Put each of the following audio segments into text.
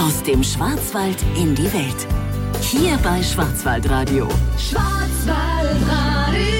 Aus dem Schwarzwald in die Welt. Hier bei Schwarzwaldradio. Schwarzwaldradio.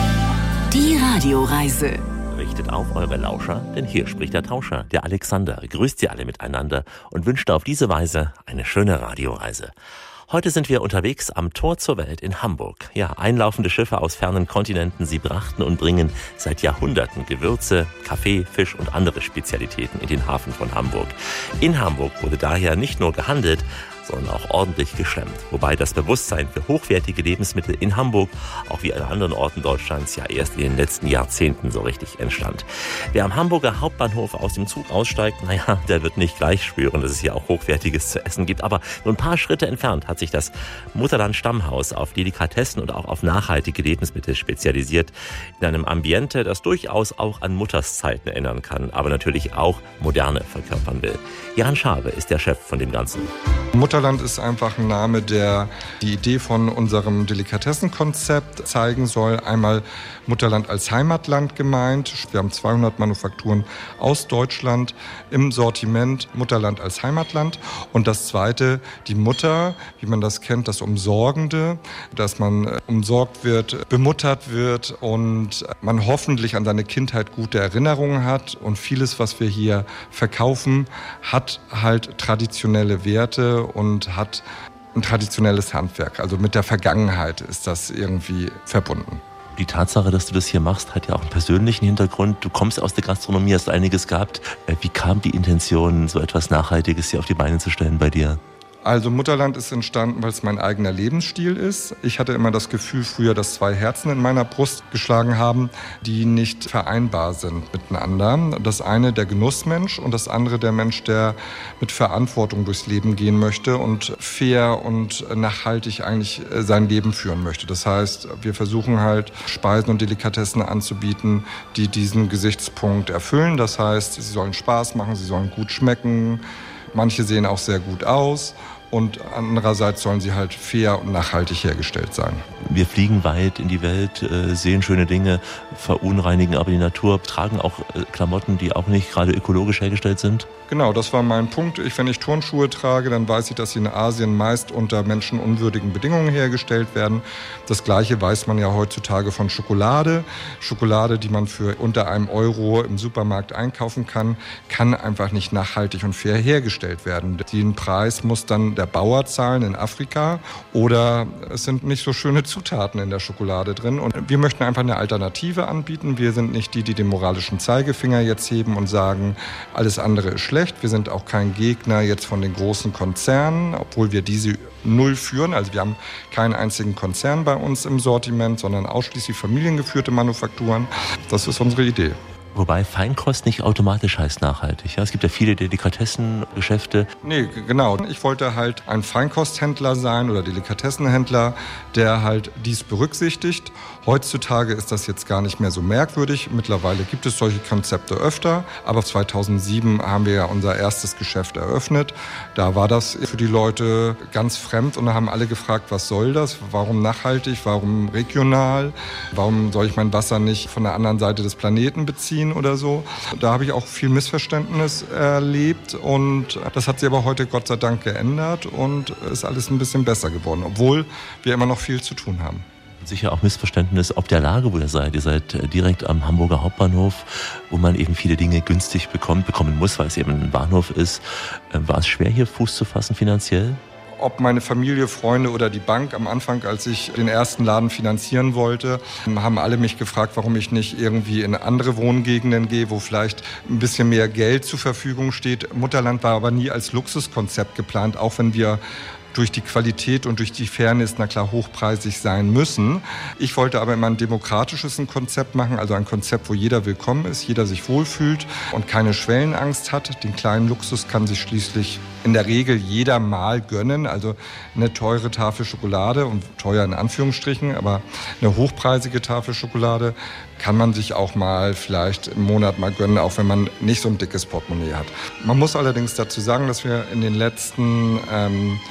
Die Radioreise. Richtet auf eure Lauscher, denn hier spricht der Tauscher, der Alexander, grüßt sie alle miteinander und wünscht auf diese Weise eine schöne Radioreise. Heute sind wir unterwegs am Tor zur Welt in Hamburg. Ja, einlaufende Schiffe aus fernen Kontinenten, sie brachten und bringen seit Jahrhunderten Gewürze, Kaffee, Fisch und andere Spezialitäten in den Hafen von Hamburg. In Hamburg wurde daher nicht nur gehandelt, sondern auch ordentlich geschlemmt. Wobei das Bewusstsein für hochwertige Lebensmittel in Hamburg, auch wie an anderen Orten Deutschlands, ja erst in den letzten Jahrzehnten so richtig entstand. Wer am Hamburger Hauptbahnhof aus dem Zug aussteigt, naja, der wird nicht gleich spüren, dass es hier auch Hochwertiges zu essen gibt. Aber nur ein paar Schritte entfernt hat sich das Mutterland Stammhaus auf Delikatessen und auch auf nachhaltige Lebensmittel spezialisiert. In einem Ambiente, das durchaus auch an Mutters Zeiten erinnern kann, aber natürlich auch Moderne verkörpern will. Jan Schabe ist der Chef von dem Ganzen. Mutterland ist einfach ein Name, der die Idee von unserem Delikatessenkonzept zeigen soll. Einmal Mutterland als Heimatland gemeint. Wir haben 200 Manufakturen aus Deutschland im Sortiment. Mutterland als Heimatland. Und das Zweite, die Mutter, wie man das kennt, das Umsorgende, dass man umsorgt wird, bemuttert wird und man hoffentlich an seine Kindheit gute Erinnerungen hat. Und vieles, was wir hier verkaufen, hat halt traditionelle Werte und hat ein traditionelles Handwerk. Also mit der Vergangenheit ist das irgendwie verbunden. Die Tatsache, dass du das hier machst, hat ja auch einen persönlichen Hintergrund. Du kommst aus der Gastronomie, hast einiges gehabt. Wie kam die Intention, so etwas Nachhaltiges hier auf die Beine zu stellen bei dir? Also Mutterland ist entstanden, weil es mein eigener Lebensstil ist. Ich hatte immer das Gefühl früher, dass zwei Herzen in meiner Brust geschlagen haben, die nicht vereinbar sind miteinander. Das eine der Genussmensch und das andere der Mensch, der mit Verantwortung durchs Leben gehen möchte und fair und nachhaltig eigentlich sein Leben führen möchte. Das heißt, wir versuchen halt Speisen und Delikatessen anzubieten, die diesen Gesichtspunkt erfüllen. Das heißt, sie sollen Spaß machen, sie sollen gut schmecken. Manche sehen auch sehr gut aus und andererseits sollen sie halt fair und nachhaltig hergestellt sein. Wir fliegen weit in die Welt, sehen schöne Dinge, verunreinigen aber die Natur, tragen auch Klamotten, die auch nicht gerade ökologisch hergestellt sind. Genau, das war mein Punkt. Wenn ich Turnschuhe trage, dann weiß ich, dass sie in Asien meist unter menschenunwürdigen Bedingungen hergestellt werden. Das Gleiche weiß man ja heutzutage von Schokolade. Schokolade, die man für unter €1 im Supermarkt einkaufen kann, kann einfach nicht nachhaltig und fair hergestellt werden. Den Preis muss dann der Bauer zahlen in Afrika oder es sind nicht so schöne Zutaten in der Schokolade drin. Und wir möchten einfach eine Alternative anbieten. Wir sind nicht die den moralischen Zeigefinger jetzt heben und sagen, alles andere ist schlecht. Wir sind auch kein Gegner jetzt von den großen Konzernen, obwohl wir diese null führen. Also wir haben keinen einzigen Konzern bei uns im Sortiment, sondern ausschließlich familiengeführte Manufakturen. Das ist unsere Idee. Wobei Feinkost nicht automatisch heißt nachhaltig. Ja? Es gibt ja viele Delikatessengeschäfte. Nee, genau. Ich wollte halt ein Feinkosthändler sein oder Delikatessenhändler, der halt dies berücksichtigt. Heutzutage ist das jetzt gar nicht mehr so merkwürdig. Mittlerweile gibt es solche Konzepte öfter. Aber 2007 haben wir ja unser erstes Geschäft eröffnet. Da war das für die Leute ganz fremd und da haben alle gefragt, was soll das? Warum nachhaltig? Warum regional? Warum soll ich mein Wasser nicht von der anderen Seite des Planeten beziehen oder so? Da habe ich auch viel Missverständnis erlebt und das hat sich aber heute Gott sei Dank geändert und ist alles ein bisschen besser geworden, obwohl wir immer noch viel zu tun haben. Sicher auch Missverständnis ob der Lage, wo ihr seid. Ihr seid direkt am Hamburger Hauptbahnhof, wo man eben viele Dinge günstig bekommen muss, weil es eben ein Bahnhof ist. War es schwer, hier Fuß zu fassen finanziell? Ob meine Familie, Freunde oder die Bank am Anfang, als ich den ersten Laden finanzieren wollte, haben alle mich gefragt, warum ich nicht irgendwie in andere Wohngegenden gehe, wo vielleicht ein bisschen mehr Geld zur Verfügung steht. Mutterland war aber nie als Luxuskonzept geplant, auch wenn wir durch die Qualität und durch die Fairness, na klar, hochpreisig sein müssen. Ich wollte aber immer ein demokratisches Konzept machen, also ein Konzept, wo jeder willkommen ist, jeder sich wohlfühlt und keine Schwellenangst hat. Den kleinen Luxus kann sich schließlich in der Regel jeder mal gönnen, also eine teure Tafel Schokolade und teuer in Anführungsstrichen, aber eine hochpreisige Tafel Schokolade kann man sich auch mal vielleicht im Monat mal gönnen, auch wenn man nicht so ein dickes Portemonnaie hat. Man muss allerdings dazu sagen, dass wir in den letzten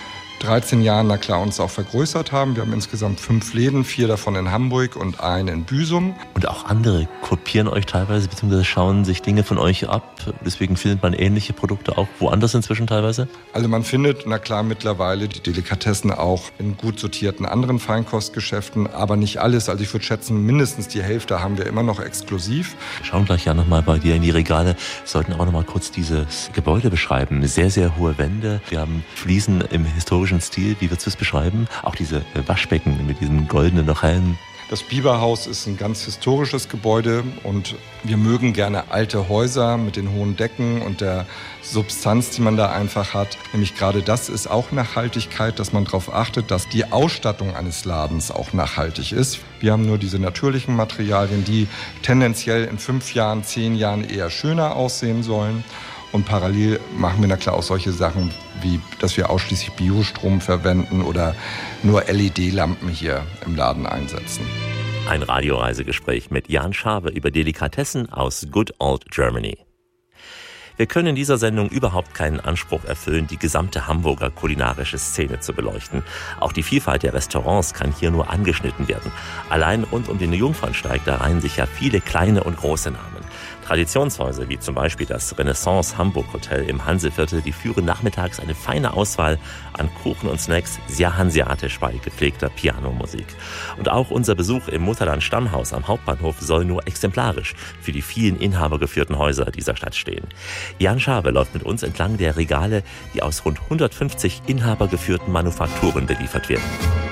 13 Jahren, na klar, uns auch vergrößert haben. Wir haben insgesamt 5 Läden, 4 davon in Hamburg und einen in Büsum. Und auch andere kopieren euch teilweise, beziehungsweise schauen sich Dinge von euch ab. Deswegen findet man ähnliche Produkte auch woanders inzwischen teilweise? Also man findet, na klar, mittlerweile die Delikatessen auch in gut sortierten anderen Feinkostgeschäften, aber nicht alles. Also ich würde schätzen, mindestens die Hälfte haben wir immer noch exklusiv. Wir schauen gleich ja nochmal bei dir in die Regale. Wir sollten auch nochmal kurz dieses Gebäude beschreiben. Sehr, sehr hohe Wände. Wir haben Fliesen im historischen Stil. Wie würdest du es beschreiben? Auch diese Waschbecken mit diesen goldenen noch hellen. Das Biberhaus ist ein ganz historisches Gebäude und wir mögen gerne alte Häuser mit den hohen Decken und der Substanz, die man da einfach hat. Nämlich gerade das ist auch Nachhaltigkeit, dass man darauf achtet, dass die Ausstattung eines Ladens auch nachhaltig ist. Wir haben nur diese natürlichen Materialien, die tendenziell in 5 Jahren, 10 Jahren eher schöner aussehen sollen. Und parallel machen wir na klar auch solche Sachen, wie dass wir ausschließlich Biostrom verwenden oder nur LED-Lampen hier im Laden einsetzen. Ein Radioreisegespräch mit Jan Schawe über Delikatessen aus Good Old Germany. Wir können in dieser Sendung überhaupt keinen Anspruch erfüllen, die gesamte Hamburger kulinarische Szene zu beleuchten. Auch die Vielfalt der Restaurants kann hier nur angeschnitten werden. Allein rund um den Jungfernsteig, da reihen sich ja viele kleine und große Namen. Traditionshäuser wie zum Beispiel das Renaissance Hamburg Hotel im Hanseviertel, die führen nachmittags eine feine Auswahl an Kuchen und Snacks, sehr hanseatisch bei gepflegter Pianomusik. Und auch unser Besuch im Mutterland Stammhaus am Hauptbahnhof soll nur exemplarisch für die vielen inhabergeführten Häuser dieser Stadt stehen. Jan Schawe läuft mit uns entlang der Regale, die aus rund 150 inhabergeführten Manufakturen beliefert werden.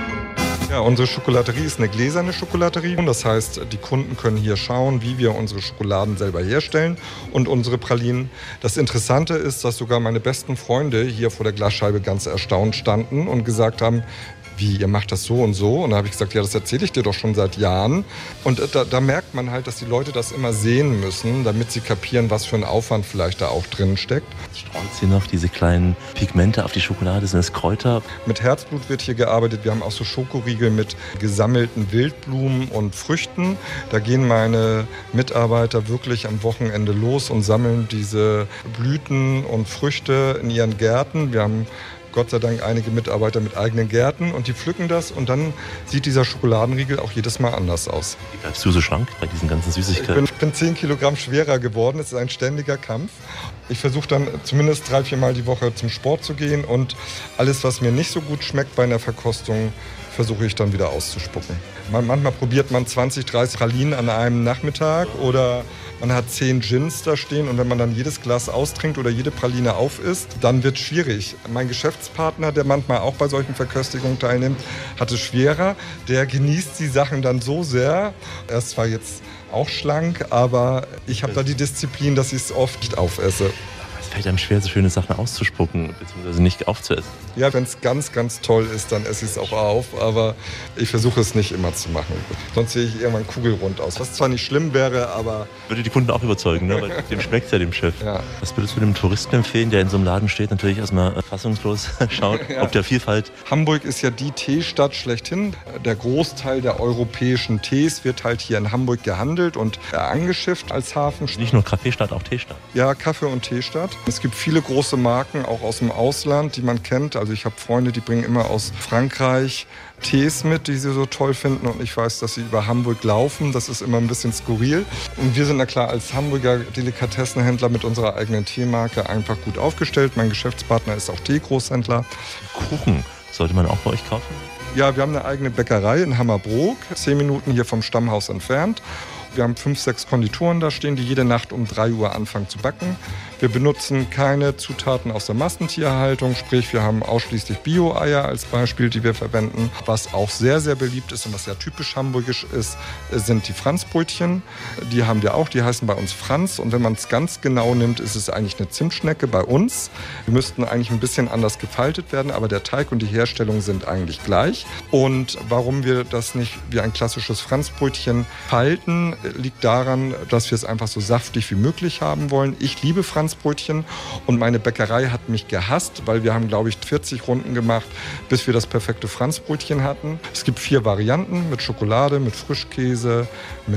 Ja, unsere Schokolaterie ist eine gläserne Schokolaterie. Das heißt, die Kunden können hier schauen, wie wir unsere Schokoladen selber herstellen und unsere Pralinen. Das Interessante ist, dass sogar meine besten Freunde hier vor der Glasscheibe ganz erstaunt standen und gesagt haben, wie, ihr macht das so und so? Und da habe ich gesagt, ja, das erzähle ich dir doch schon seit Jahren. Und da merkt man halt, dass die Leute das immer sehen müssen, damit sie kapieren, was für ein Aufwand vielleicht da auch drin steckt. Streut sie noch diese kleinen Pigmente auf die Schokolade, sind das Kräuter? Mit Herzblut wird hier gearbeitet. Wir haben auch so Schokoriegel mit gesammelten Wildblumen und Früchten. Da gehen meine Mitarbeiter wirklich am Wochenende los und sammeln diese Blüten und Früchte in ihren Gärten. Wir haben Gott sei Dank einige Mitarbeiter mit eigenen Gärten und die pflücken das und dann sieht dieser Schokoladenriegel auch jedes Mal anders aus. Wie bleibst du so schlank bei diesen ganzen Süßigkeiten? Ich bin 10 Kilogramm schwerer geworden, es ist ein ständiger Kampf. Ich versuche dann zumindest 3-4 Mal die Woche zum Sport zu gehen und alles, was mir nicht so gut schmeckt bei einer Verkostung, versuche ich dann wieder auszuspucken. Manchmal probiert man 20, 30 Pralinen an einem Nachmittag oder man hat 10 Gins da stehen und wenn man dann jedes Glas austrinkt oder jede Praline aufisst, dann wird es schwierig. Mein Geschäftspartner, der manchmal auch bei solchen Verköstigungen teilnimmt, hat es schwerer. Der genießt die Sachen dann so sehr. Er ist zwar jetzt auch schlank, aber ich habe da die Disziplin, dass ich es oft nicht aufesse. Es fällt einem schwer, so schöne Sachen auszuspucken, beziehungsweise nicht aufzuessen. Ja, wenn es ganz, ganz toll ist, dann esse ich es auch auf, aber ich versuche es nicht immer zu machen. Sonst sehe ich irgendwann kugelrund aus, was zwar nicht schlimm wäre, aber... Würde die Kunden auch überzeugen, ne? Weil dem schmeckt es ja dem Chef. Ja. Was würdest du dem Touristen empfehlen, der in so einem Laden steht, natürlich erstmal fassungslos schaut, Ja. ob der Vielfalt... Hamburg ist ja die Teestadt schlechthin. Der Großteil der europäischen Tees wird halt hier in Hamburg gehandelt und angeschifft als Hafen. Nicht nur Kaffeestadt, auch Teestadt. Ja, Kaffee- und Teestadt. Es gibt viele große Marken, auch aus dem Ausland, die man kennt. Also ich habe Freunde, die bringen immer aus Frankreich Tees mit, die sie so toll finden. Und ich weiß, dass sie über Hamburg laufen. Das ist immer ein bisschen skurril. Und wir sind na klar als Hamburger Delikatessenhändler mit unserer eigenen Teemarke einfach gut aufgestellt. Mein Geschäftspartner ist auch Teegroßhändler. Kuchen sollte man auch bei euch kaufen? Ja, wir haben eine eigene Bäckerei in Hammerbrook, 10 Minuten hier vom Stammhaus entfernt. Wir haben 5, 6 Konditoren da stehen, die jede Nacht um 3 Uhr anfangen zu backen. Wir benutzen keine Zutaten aus der Massentierhaltung, sprich wir haben ausschließlich Bio-Eier als Beispiel, die wir verwenden. Was auch sehr, sehr beliebt ist und was ja typisch hamburgisch ist, sind die Franzbrötchen. Die haben wir auch, die heißen bei uns Franz. Und wenn man es ganz genau nimmt, ist es eigentlich eine Zimtschnecke bei uns. Die müssten eigentlich ein bisschen anders gefaltet werden, aber der Teig und die Herstellung sind eigentlich gleich. Und warum wir das nicht wie ein klassisches Franzbrötchen falten, liegt daran, dass wir es einfach so saftig wie möglich haben wollen. Ich liebe Franzbrötchen und meine Bäckerei hat mich gehasst, weil wir haben, glaube ich, 40 Runden gemacht, bis wir das perfekte Franzbrötchen hatten. Es gibt 4 Varianten mit Schokolade, mit Frischkäse, mit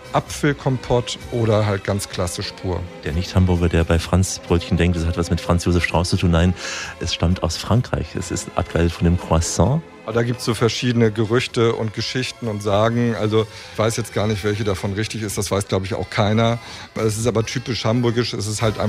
Apfelkompott oder halt ganz klassisch pur. Der Nicht-Hamburger, der bei Franz Brötchen denkt, das hat was mit Franz Josef Strauß zu tun. Nein, es stammt aus Frankreich. Es ist aktuell von dem Croissant. Aber da gibt es so verschiedene Gerüchte und Geschichten und Sagen. Also ich weiß jetzt gar nicht, welche davon richtig ist. Das weiß, glaube ich, auch keiner. Es ist aber typisch hamburgisch. Es ist halt einfach